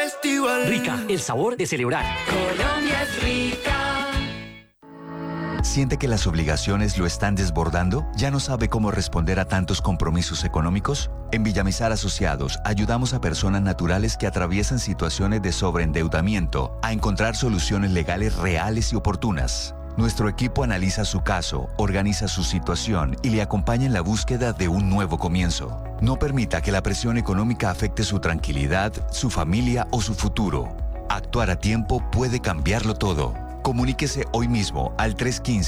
festival. Rica, el sabor de celebrar. Colombia es rica. ¿Siente que las obligaciones lo están desbordando? ¿Ya no sabe cómo responder a tantos compromisos económicos? En Villamizar Asociados ayudamos a personas naturales que atraviesan situaciones de sobreendeudamiento a encontrar soluciones legales reales y oportunas. Nuestro equipo analiza su caso, organiza su situación y le acompaña en la búsqueda de un nuevo comienzo. No permita que la presión económica afecte su tranquilidad, su familia o su futuro. Actuar a tiempo puede cambiarlo todo. Comuníquese hoy mismo al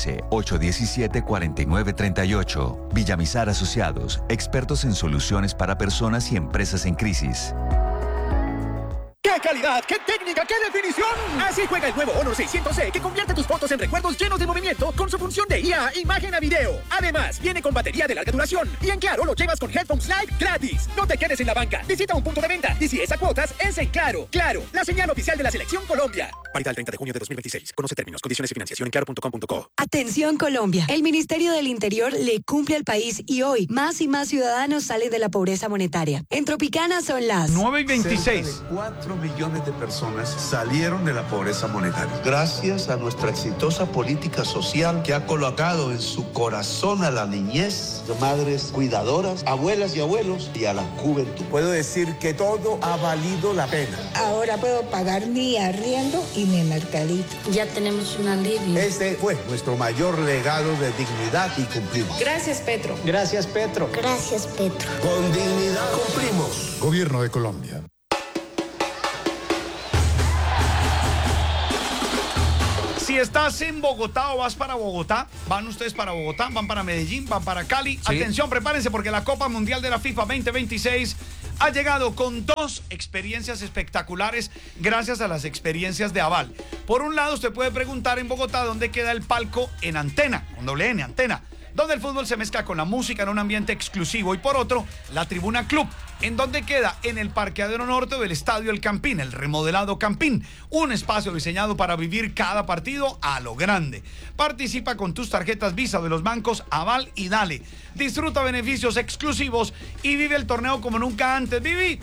315-817-4938. Villamizar Asociados, expertos en soluciones para personas y empresas en crisis. ¡Qué calidad! ¡Qué técnica! ¡Qué definición! Así juega el nuevo Honor 600C, que convierte tus fotos en recuerdos llenos de movimiento con su función de IA, imagen a video. Además, viene con batería de larga duración. Y en Claro lo llevas con Headphones Live gratis. No te quedes en la banca. Visita un punto de venta. Y si es a cuotas, es en Claro. Claro, la señal oficial de la Selección Colombia. Válido el 30 de junio de 2026. Conoce términos, condiciones y financiación en claro.com.co. Atención Colombia. El Ministerio del Interior le cumple al país y hoy más y más ciudadanos salen de la pobreza monetaria. En Tropicana son las 9:26. 4 millones de personas salieron de la pobreza monetaria. Gracias a nuestra exitosa política social que ha colocado en su corazón a la niñez, de madres cuidadoras, abuelas y abuelos y a la juventud. Puedo decir que todo ha valido la pena. Ahora puedo pagar mi arriendo y mi mercadito. Ya tenemos un alivio. Este fue nuestro mayor legado de dignidad y cumplimos. Gracias, Petro. Gracias, Petro. Gracias, Petro. Con dignidad cumplimos. Gobierno de Colombia. Si estás en Bogotá o vas para Bogotá, van ustedes para Bogotá, van para Medellín, van para Cali. Sí. Atención, prepárense porque la Copa Mundial de la FIFA 2026 ha llegado con 2 experiencias espectaculares gracias a las experiencias de Aval. Por un lado, usted puede preguntar en Bogotá dónde queda el palco en Antena, con doble N, Antena, donde el fútbol se mezcla con la música en un ambiente exclusivo. Y por otro, la Tribuna Club, en donde queda en el parqueadero norte del Estadio El Campín, el remodelado Campín, un espacio diseñado para vivir cada partido a lo grande. Participa con tus tarjetas Visa de los bancos Aval y Dale. Disfruta beneficios exclusivos y vive el torneo como nunca antes. Viví